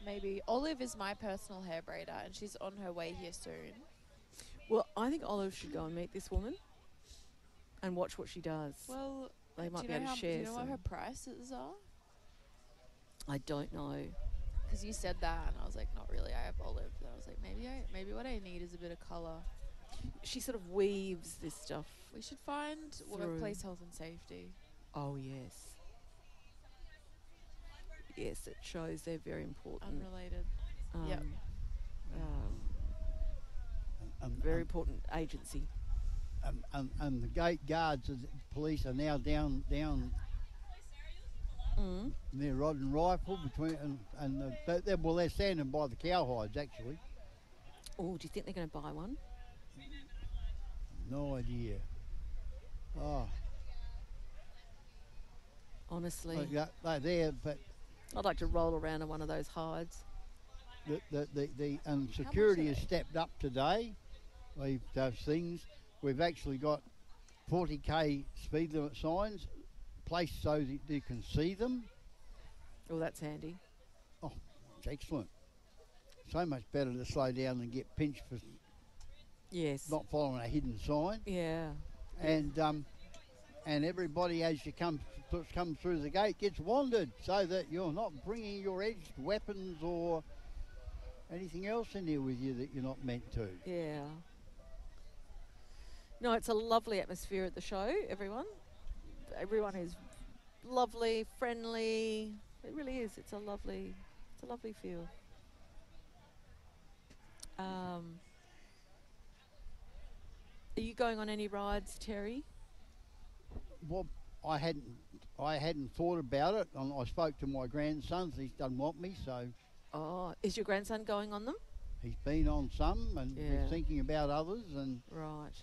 maybe. Olive is my personal hair braider, and she's on her way here soon. Well, I think Olive should go and meet this woman and watch what she does. Well, They might do be you know able to how, share do you know what some. her prices are? I don't know. Because you said that, and I was like, not really. I have Olive. And I was like, maybe what I need is a bit of colour. She sort of weaves this stuff. We should find Through. workplace health and safety. Oh, yes. Yes, it shows they're very important. Unrelated. Um, Yep. Very important agency. And the gate guards, the police are now down Mm. near Rod and Rifle between they're standing by the cowhides actually. Oh, do you think they're going to buy one? No idea. Oh, Honestly, they're there, but I'd like to roll around in one of those hides. the security are has they? stepped up today. Those things. We've actually got 40k speed limit signs placed so that you can see them. Oh, that's handy. It's excellent. So much better to slow down than get pinched for Yes. not following a hidden sign. Yeah. And everybody as you come through the gate gets wandered so that you're not bringing your edged weapons or anything else in there with you that you're not meant to. Yeah. No, it's a lovely atmosphere at the show, everyone. Everyone is lovely, friendly. It really is. It's a lovely feel. Are you going on any rides, Terry? Well, I hadn't thought about it. I spoke to my grandsons. He doesn't want me, so Oh, is your grandson going on them? he's been on some and Yeah. he's thinking about others, and Right.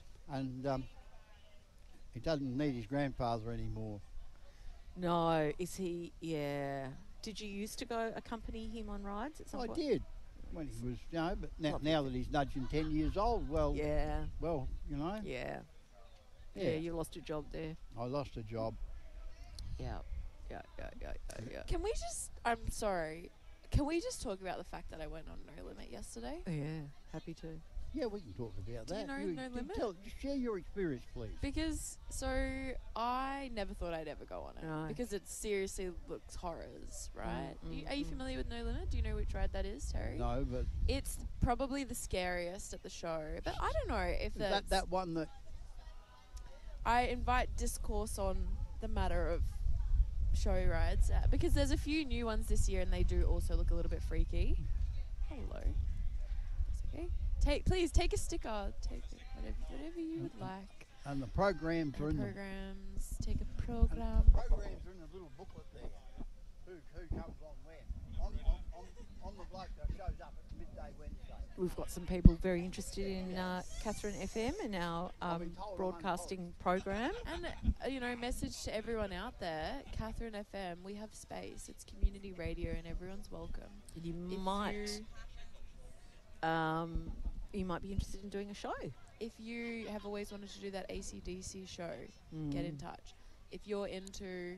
he doesn't need his grandfather anymore. No, is he? Yeah. Did you used to go accompany him on rides at some I point? did when he was, but Lovely. now that he's nudging 10 years old, Yeah. yeah, Yeah, you lost your job there. I lost a job. Yeah. Can we just? I'm sorry. Can we just talk about the fact that I went on No Limit yesterday? Yeah, happy to. Yeah, we can talk about Do you that. know No Limit? Just share your experience, please. Because I never thought I'd ever go on it No. because it seriously looks horrors, right? Are you mm. familiar with No Limit? Do you know which ride that is, Terry? No, but It's probably the scariest at the show, but I don't know if is that's. that one that I invite discourse on the matter of show rides because there's a few new ones this year and they do also look a little bit freaky. Hello. That's okay. Please take a sticker. Take it, whatever you would like. and the programs are in the Programs. Take a program. programs are in the little booklet there. Who comes on when? On the bloke that shows up at midday Wednesday. We've got some people very interested in Catherine FM and our broadcasting program. And, message to everyone out there, Catherine FM, we have space. It's community radio and everyone's welcome. You If might you might be interested in doing a show. If you have always wanted to do that AC/DC show, get in touch. If you're into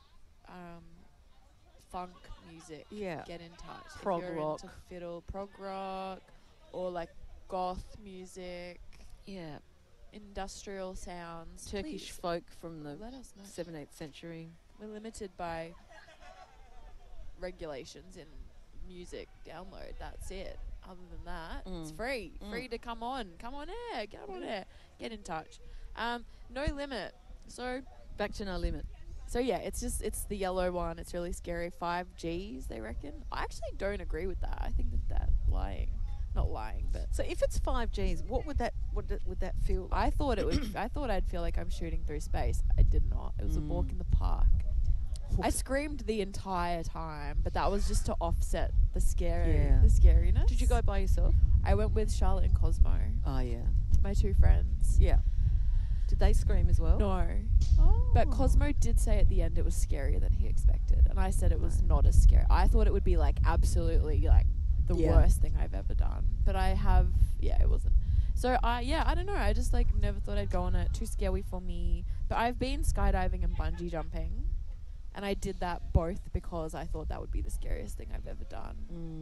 funk music, Yeah. get in touch. Prog if you're rock. into fiddle, prog rock, or like goth music, Yeah. industrial sounds, Turkish please folk from the let us know. 7th, 8th century. We're limited by regulations in music download. That's it. Other than that, it's free. Free to come on. Come on air. Get on air. Get in touch. No Limit. So Back to No Limit. yeah, it's the yellow one. It's really scary. 5Gs, they reckon. I actually don't agree with that. I think that lying. Not lying, but So if it's 5Gs, what would that feel like? I thought it would. I thought I'd feel like I'm shooting through space. I did not. It was a walk in the park. I screamed the entire time, but that was just to offset the scariness. Did you go by yourself? I went with Charlotte and Cosmo, Oh, yeah. my two friends. Yeah. Did they scream as well? No. Oh. But Cosmo did say at the end it was scarier than he expected, and I said it was Right. not as scary. I thought it would be like absolutely like the Yeah. worst thing I've ever done, but it wasn't. So I don't know. I just like never thought I'd go on it. Too scary for me. But I've been skydiving and bungee jumping, And I did that both because I thought that would be the scariest thing I've ever done.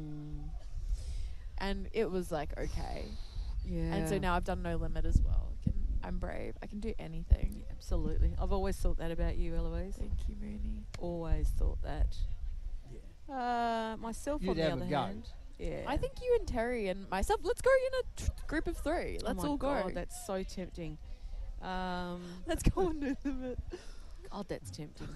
And it was like, okay. Yeah. And so now I've done No Limit as well. I'm brave. I can do anything. Absolutely. I've always thought that about you, Eloise. Thank you, Mooney. Always thought that. Yeah. Myself, You'd on the have a other go. hand. Yeah. I think you and Terry and myself, let's go in a group of 3. Oh Let's my all go. God, that's so tempting. Let's go on No Limit. God, that's tempting.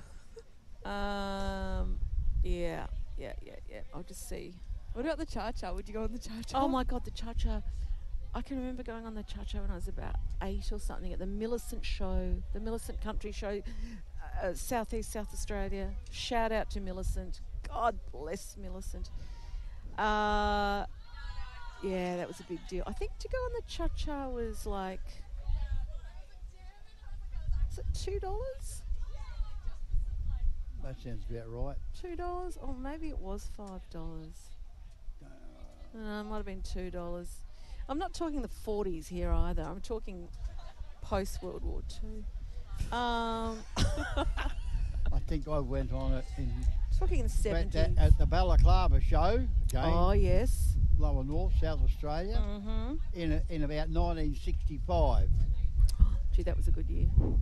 Yeah. I'll just see. What about the cha-cha? Would you go on the cha-cha? Oh my God, the cha-cha. I can remember going on the cha-cha when I was about 8 or something at the Millicent show, the Millicent Country Show, Southeast South Australia. Shout out to Millicent. God bless Millicent. Yeah, that was a big deal. I think to go on the cha-cha was like, is it $2? That sounds about right. $2? Or maybe it was $5. It might have been $2. I'm not talking the 40s here either. I'm talking post-World War II. I think I went on it in Talking in the 70s. at the Balaclava show again, Oh, yes. Lower North, South Australia, Mm-hmm. in about 1965. Gee, that was a good year.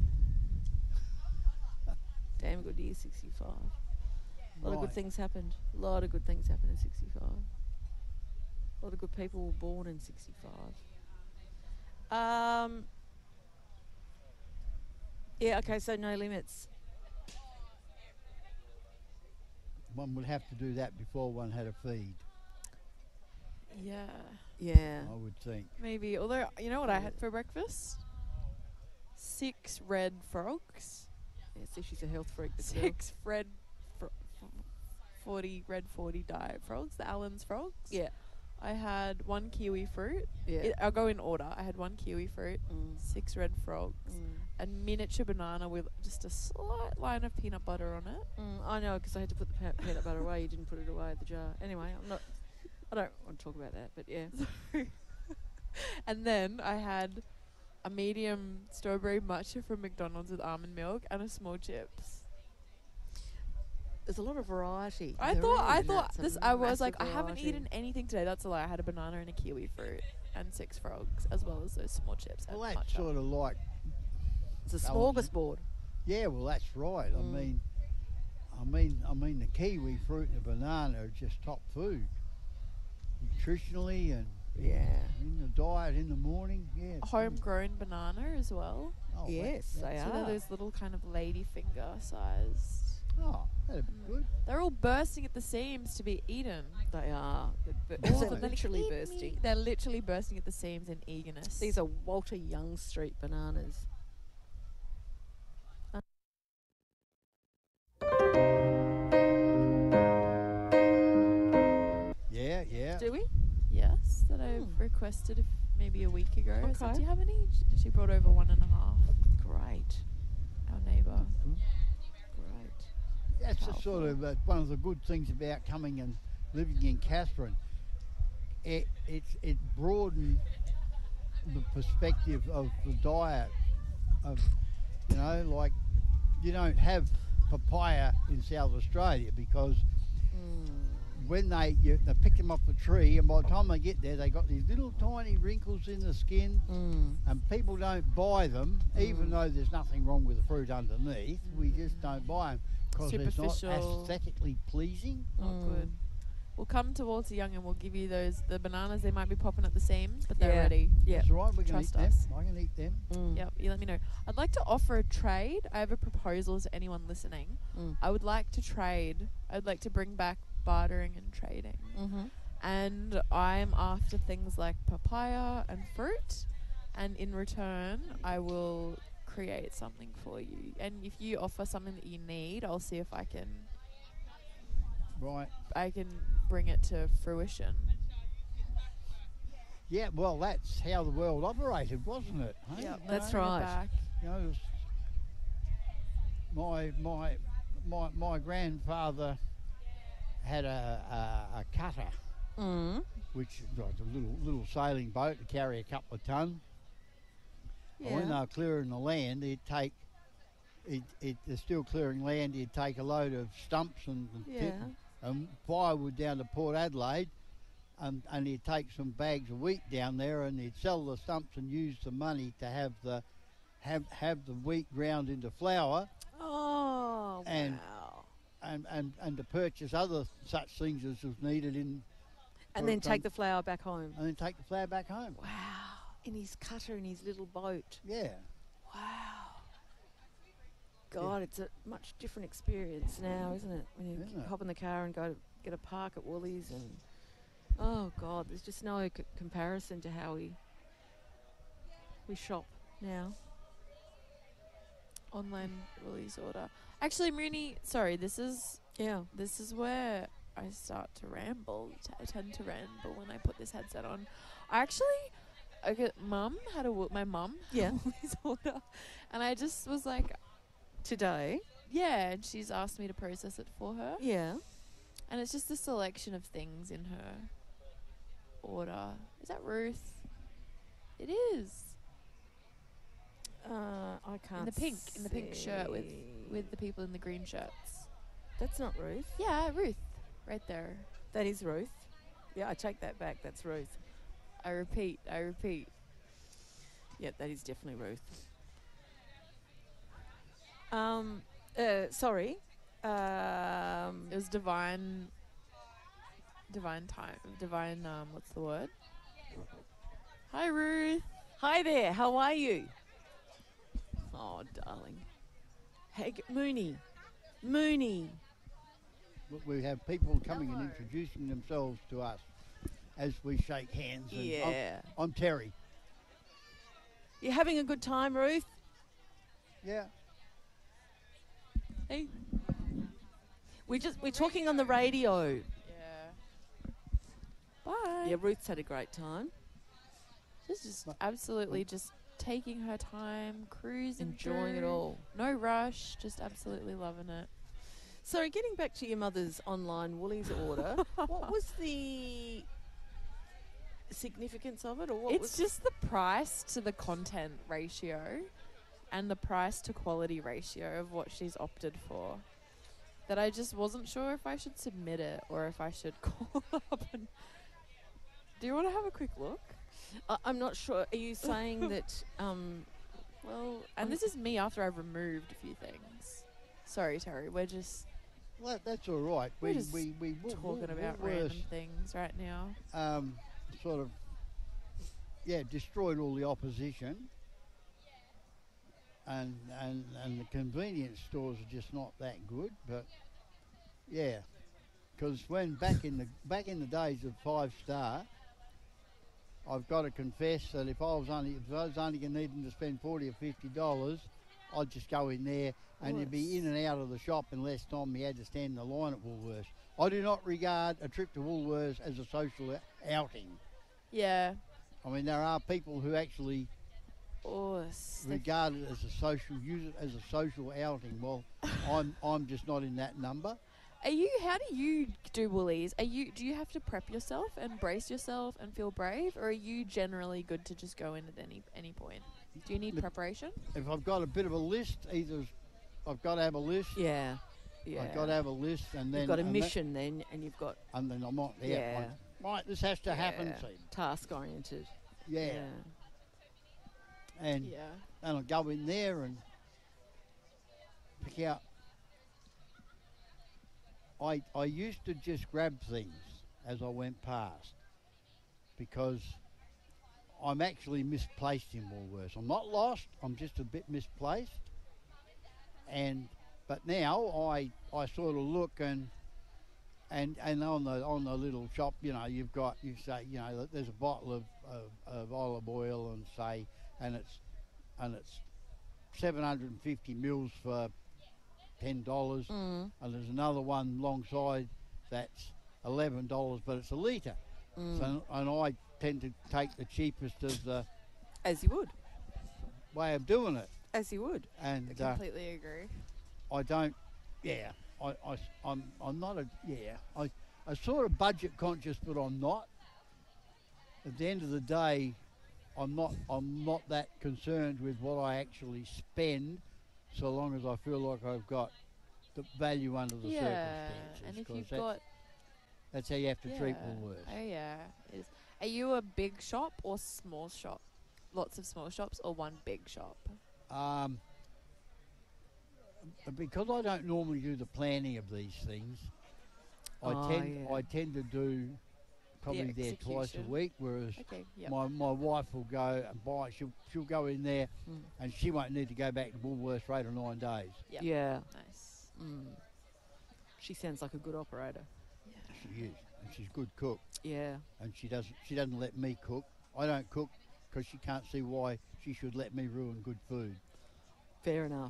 Damn good year, 65. A lot of good Right. things happened. A lot of good things happened in 65. A lot of good people were born in 65. Yeah, okay, so No Limits. One would have to do that before one had a feed, Yeah. Yeah. I would think. Maybe. Although, you know what I had for breakfast? 6 red frogs. Yeah, see, she's a health freak. This girl. 6 red 40 red 40 diet frogs, the Allen's frogs. Yeah. I had 1 kiwi fruit. Yeah. I'll go in order. I had 1 kiwi fruit, Mm. 6 red frogs, Mm. a miniature banana with just a slight line of peanut butter on it. I know, because I had to put the peanut butter away. You didn't put it away at the jar. Anyway, I don't want to talk about that, but yeah. And then I had a medium strawberry matcha from McDonald's with almond milk and a small chips. There's a lot of variety. I There thought is. That's a this. I was massive like, I haven't variety. eaten anything today. That's a lie. I had a banana and a kiwi fruit and 6 frogs, as well as those small chips. Well, and that's matcha. sort of like, It's a balancing. smorgasbord. yeah, well, that's right. Mm. I mean, the kiwi fruit and the banana are just top food, nutritionally and Yeah. in the diet in the morning. Yeah, it's good. Homegrown banana as well. Oh, Yes, they So they're are. those little kind of lady finger sized. Oh, that'd be good. They're all bursting at the seams to be eaten. They are. They're All of they're them. They're like, literally "Eat me." bursting. They're literally bursting at the seams in eagerness. These are Walter Young Street bananas. Yeah, yeah. Do we? yes that I've Hmm. requested maybe a week ago. I said, Okay. do you have any? She brought over 1.5. Great. Our neighbour. Great. That's the sort of one of the good things about coming and living in Catherine. It broadened the perspective of the diet. Of like you don't have papaya in South Australia because when they pick them off the tree, and by the time they get there, they got these little tiny wrinkles in the skin, and people don't buy them, even though there's nothing wrong with the fruit underneath. We just don't buy them because it's not Superficial. aesthetically pleasing. Not good. We'll come to Walter Young and we'll give you the bananas. They might be popping at the seams, but they're Yeah. ready. Yeah. That's right. We can Trust eat them. us. I can eat them. Yep, you let me know. I'd like to offer a trade. I have a proposal to anyone listening. I would like to trade. I'd like to bring back bartering and trading. And I'm after things like papaya and fruit. And in return, I will create something for you. And if you offer something that you need, I'll see if I can Right. bring it to fruition. Yeah. Well, that's how the world operated, wasn't it? Hey? Yep, That's bring it right. back. You know, my grandfather had a cutter, which was a little sailing boat to carry a couple of ton. And when they were clearing the land, he'd take they're still clearing land. He'd take a load of stumps and Yeah. firewood down to Port Adelaide, and he'd take some bags of wheat down there, and he'd sell the stumps and use the money to have the wheat ground into flour, Oh, And- wow. and to purchase other such things as was needed And for then some- take the flour back home. and then take the flour back home. Wow. In his cutter, in his little boat. Yeah. Wow. God, it's a much different experience now, isn't it? When you Isn't it? hop in the car and go to get a park at Woolies and, oh God, there's just no comparison to how we shop now. Online Woolies order. Actually, Mooney, sorry, this is Yeah. where I start to ramble. I tend to ramble when I put this headset on. I actually, Mum had my mum Yeah. Woolies order, and I just was like, Today. yeah, and she's asked me to process it for her, Yeah. and it's just a selection of things in her order. Is that Ruth? It is. I can't. In the pink shirt with see. the people in the green shirts. That's not Ruth. Yeah, Ruth, right there. That is Ruth. Yeah, I take that back. That's Ruth. I repeat. Yep, that is definitely Ruth. Sorry. It was divine time. What's the word? Hi, Ruth. Hi there. How are you? Oh, darling. Hey, Mooney. We have people coming and introducing themselves to us as we shake hands. And Yeah. I'm Terry. You having a good time, Ruth? Yeah. Hey. We're talking on the radio. Yeah. Bye. Yeah, Ruth's had a great time. She's just absolutely just taking her time, cruising, Enjoying it through. all. No rush, just absolutely loving it. So, getting back to your mother's online Woolies order, what was the significance of it, or what It's was just the price to the content ratio and the price to quality ratio of what she's opted for that I just wasn't sure if I should submit it or if I should call up and... Do you want to have a quick look? I'm not sure. Are you saying that? Well, and this is me after I've removed a few things. Sorry, Terry, we're just Well, that's all right. We're just we talking about Woolworths, random things right now. sort of, destroyed all the opposition, and the convenience stores are just not that good. But yeah, because when back in the days of 5 Star, I've got to confess that if I was only needing to spend $40 or $50, I'd just go in there and you'd be in and out of the shop in less time you had to stand in the line at Woolworths. I do not regard a trip to Woolworths as a social outing. Yeah. I mean, there are people who actually Use regard it as a social outing. Well, I'm just not in that number. How do you do Woolies? Do you have to prep yourself and brace yourself and feel brave, or are you generally good to just go in at any point? Do you need preparation? If I've got a bit of a list, either I've got to have a list. Yeah. I've got to have a list, and then You've got a mission then, and you've got and then I'm not there. Yeah. Right, this has to happen. yeah, See. task oriented. Yeah. And Yeah. I'll go in there and pick out. I used to just grab things as I went past because I'm actually misplaced in Woolworths. I'm not lost. I'm just a bit misplaced. But now I sort of look and on the little shop, you say there's a bottle of olive oil and it's 750 mils for $10, and there's another one alongside that's $11, but it's a litre. So, and I tend to take the cheapest of the As you would. way of doing it, As you would. and I completely agree. I don't. Yeah, I'm not a. Yeah, I sort of budget conscious, but I'm not. At the end of the day, I'm not that concerned with what I actually spend, so long as I feel like I've got the value under the Yeah, circumstances. and if 'cause you've that's, got that's how you have to treat Woolworths. Oh yeah, it is. Are you a big shop or small shop? Lots of small shops or one big shop? Because I don't normally do the planning of these things, I Oh, tend to do probably there twice a execution. week, whereas Okay, yep. my wife will go and buy. She'll go in there, and she won't need to go back to Woolworths for 8 or 9 days. Yep. Yeah. Nice. She sounds like a good operator. She is, and she's a good cook. Yeah. And she doesn't let me cook. I don't cook because she can't see why she should let me ruin good food. Fair enough.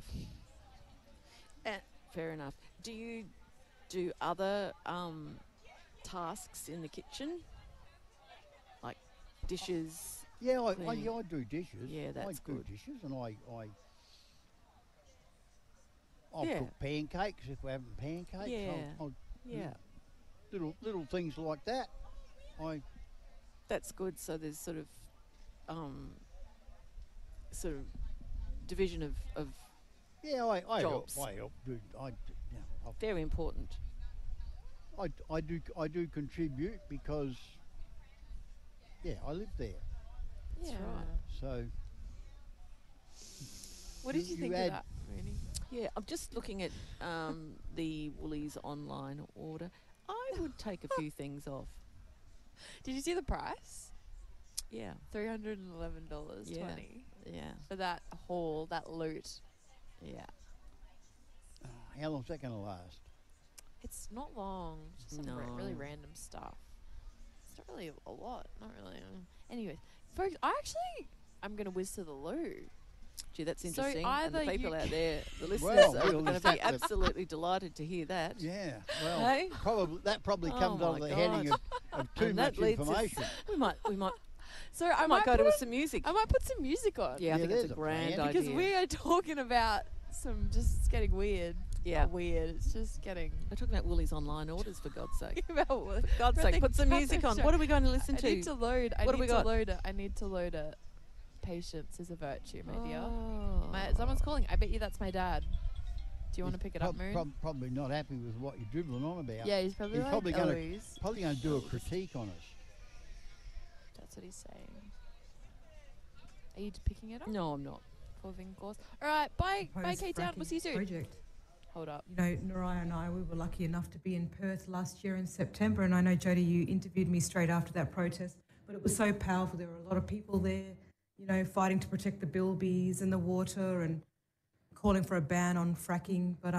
Fair enough. Do you do other tasks in the kitchen? Like dishes? Yeah, I Cleaning. do dishes. Yeah, that's I do good. dishes, and I'll Yeah. cook pancakes if we're having pancakes. Yeah. I'll Yeah. little things like that. That's good. So there's sort of division of Yeah, I help. Jobs. I help. very important. I do contribute because I live there. Yeah. right. So What did you You think add- of that, Rooney? Yeah, I'm just looking at the Woolies online order. I would take a few things off. Did you see the price? Yeah. $311.20 Yeah. for that haul, that loot. Yeah. how long's that going to last? It's not long. Just some really No. random stuff. It's not really a lot. Not really. Anyways, folks, I'm going to whiz to the loo. Gee, that's So interesting. And the either people you out there, the listeners, Well, are we'll going to just be have to- absolutely delighted to hear that. Yeah, well, Hey? probably Oh comes under my the heading God. of too And that much leads us- information. We might So I might go put to on- some music. I might put some music on. Yeah, I think it's there's a a grand plan. idea. Because we are talking about it's getting weird. Yeah. Not weird. It's just getting We're talking about Woolies online orders, for God's sake. about For God's Really sake, put some music on. show. What are we going to listen I to? need to load. What have we got? I need to load it. Patience is a virtue, my dear. Oh. Someone's calling. I bet you that's my dad. Do you want to pick it up, Moon? Probably not happy with what you're dribbling on about. Yeah, he's probably He's like, probably oh, gonna- he's- Probably going to do a critique on us. That's what he's saying. Are you picking it up? No, I'm not. For Vincors. All right, bye, proposed Kate Town. We'll see you soon. project. Hold up. You know, Naraya and I, we were lucky enough to be in Perth last year in September, and I know, Jodie, you interviewed me straight after that protest, but it was so powerful. There were a lot of people there, you know, fighting to protect the bilbies and the water and calling for a ban on fracking. But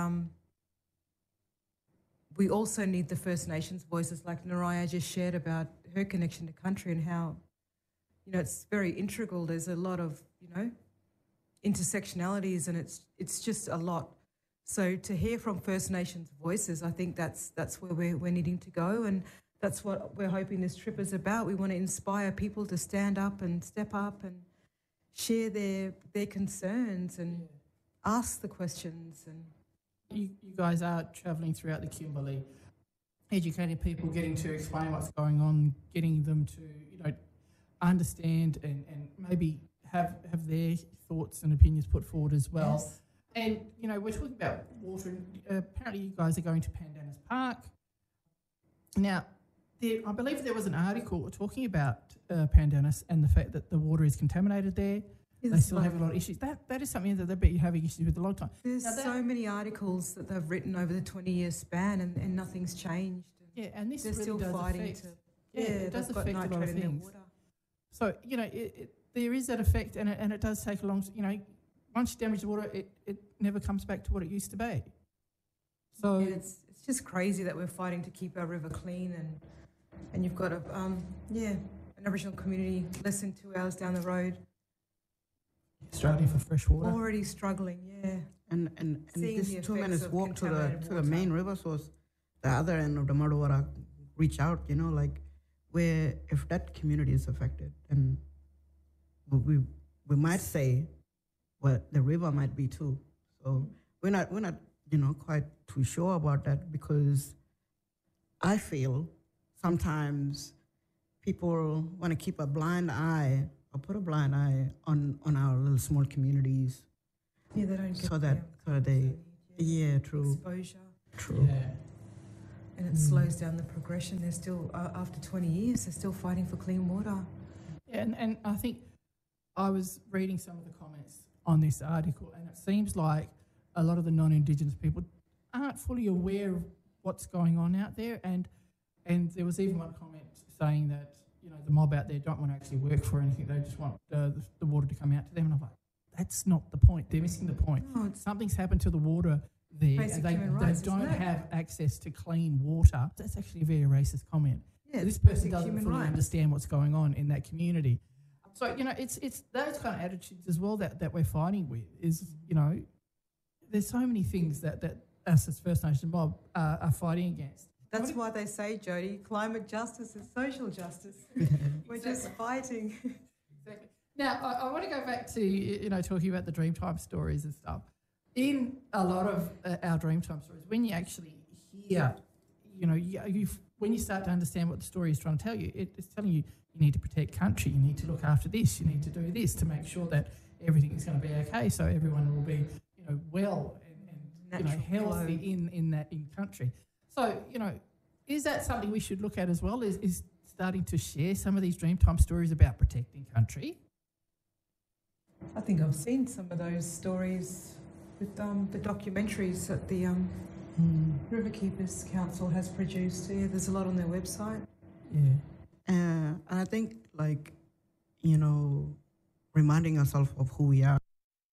we also need the First Nations voices, like Naraya just shared about her connection to country and how, you know, it's very integral. There's a lot of, you know, intersectionalities, and it's just a lot. So to hear from First Nations voices, I think that's where we're needing to go, and that's what we're hoping this trip is about. We want to inspire people to stand up and step up and share their concerns and ask the questions. And You guys are travelling throughout the Kimberley, educating people, getting to explain what's going on, getting them to, you know, understand and maybe have their thoughts and opinions put forward as well. Yes. And, you know, we're talking about water. Apparently you guys are going to Pandanus Park. Now, I believe there was an article talking about Pandanus and the fact that the water is contaminated there. They still have a lot of issues. That is something that they've been having issues with a long time. There's Now that- so many articles that they've written over the 20-year span, and nothing's changed. Yeah, and this They're really still does fighting affect. to. It does they've got affect a lot nitrate of in their things. water. So, you know, there is that effect, and it does take a long, you know, once you damage the water, it never comes back to what it used to be. So, And it's just crazy that we're fighting to keep our river clean, and you've got an Aboriginal community less than 2 hours down the road struggling for fresh water. already struggling. Yeah. And Seeing this the 2 effects minutes of walk to the contaminated main water. river source, the other end of the Murruwarra reach out, you know, like where if that community is affected, and we might say, well, the river might be too. So we're not you know, quite too sure about that, because I feel sometimes people want to keep a blind eye or put a blind eye on our little small communities. Yeah, they don't get so that they, yeah, true, exposure, true. Yeah. and it slows down the progression. They're still after 20 years, they're still fighting for clean water. Yeah, and I think I was reading some of the comments on this article, and it seems like a lot of the non-Indigenous people aren't fully aware of what's going on out there, and there was even one comment saying that, you know, the mob out there don't want to actually work for anything, they just want the water to come out to them, and I'm like, that's not the point, they're missing the point. No, it's Something's happened to the water there, Basic and they human rights, don't isn't it? have access to clean water. That's actually a very racist comment. yeah, This it's person basic doesn't human fully rights. understand what's going on in that community. So, you know, it's those kind of attitudes as well that we're fighting with is, you know, there's so many things that us as First Nation mob are fighting against. That's why they say, Jody, climate justice is social justice. We're just fighting. Exactly. Now, I want to go back to, you know, talking about the Dreamtime stories and stuff. In a lot of our Dreamtime stories, when you actually hear, you know, when you start to understand what the story is trying to tell you, it's telling you you need to protect country, you need to look after this, you need to do this to make sure that everything is going to be okay, so everyone will be, you know, well and you know, Natural healthy in country. So, you know, is that something we should look at as well? Is starting to share some of these Dreamtime stories about protecting country? I think I've seen some of those stories with the documentaries that the Riverkeepers Council has produced. So, yeah, there's a lot on their website. Yeah. And I think, like, you know, reminding ourselves of who we are.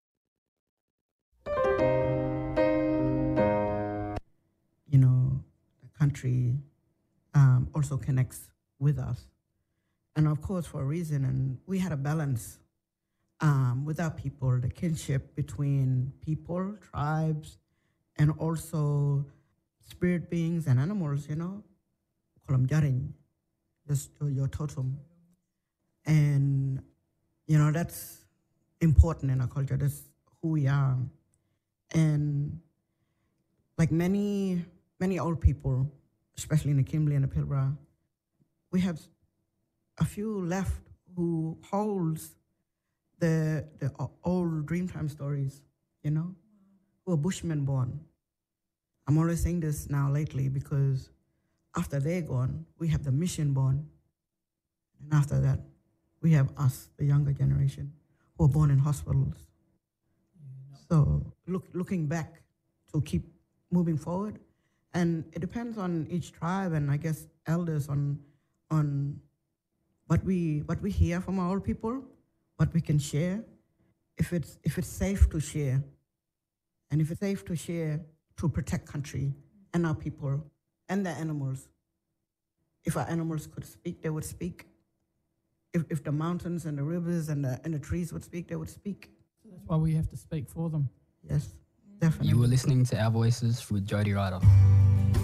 You know, the country also connects with us. And of course, for a reason, and we had a balance with our people, the kinship between people, tribes, and also spirit beings and animals, you know. Kolam jaring, just your totem. And, you know, that's important in our culture. That's who we are. And like many old people, especially in the Kimberley and the Pilbara, we have a few left who holds the old Dreamtime stories, you know, who are Bushmen born. I'm always saying this now lately because after they're gone, we have the mission born. And after that, we have us, the younger generation, who are born in hospitals. So looking back to keep moving forward. And it depends on each tribe and I guess elders on what we hear from our old people, what we can share, if it's safe to share, and if it's safe to share to protect country and our people and the animals. If our animals could speak, they would speak. If the mountains and the rivers and the trees would speak, they would speak. So that's why we have to speak for them. Yes, definitely. You were listening to Our Voices with Jody Ryder.